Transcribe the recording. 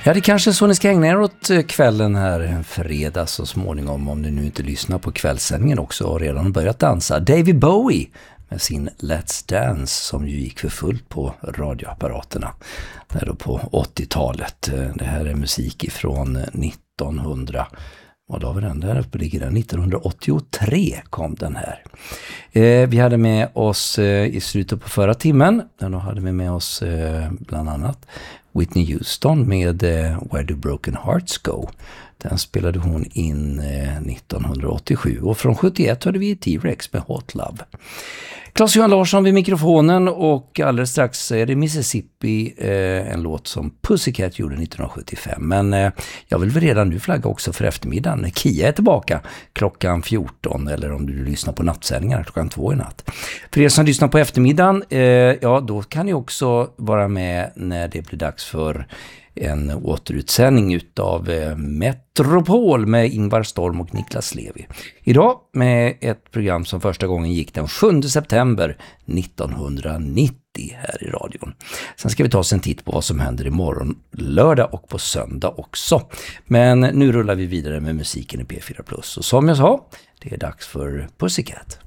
Ja, det kanske är så ni ska ägna er åt kvällen här en fredag så småningom, om ni nu inte lyssnar på kvällssändningen också och redan börjat dansa. David Bowie med sin Let's Dance som ju gick för fullt på radioapparaterna där då på 80-talet. Det här är musik ifrån 1900. Vad har vi den där uppe ligger den? 1983 kom den här. Vi hade med oss i slutet på förra timmen. Då hade vi med oss bland annat Whitney Houston med Where Do Broken Hearts Go. Den spelade hon in 1987. Och från 71 hörde vi T-Rex med Hot Love. Claes-Johan Larsson vid mikrofonen och alldeles strax är det Mississippi, en låt som Pussycat gjorde 1975. Men jag vill väl redan nu flagga också för eftermiddagen. Kia är tillbaka klockan 14 eller om du lyssnar på nattsändningar klockan 2 i natt. För er som lyssnar på eftermiddagen, ja då kan ni också vara med när det blir dags för en återutsändning utav Metropol med Ingvar Storm och Niklas Levi. Idag med ett program som första gången gick den 7 september 1990 här i radion. Sen ska vi ta oss en titt på vad som händer imorgon lördag och på söndag också. Men nu rullar vi vidare med musiken i P4+. Och som jag sa, det är dags för Pussycat.